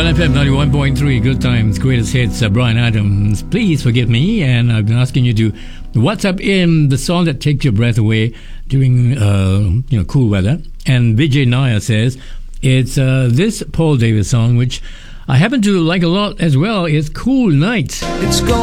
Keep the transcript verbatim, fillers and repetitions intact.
F M ninety-one point three, Good Times, Greatest Hits, uh, Brian Adams. Please forgive me, and I've been asking you to WhatsApp in the song that takes your breath away during uh, you know cool weather. And Vijay Naya says it's uh, this Paul Davis song, which I happen to like a lot as well. It's Cool Nights. It's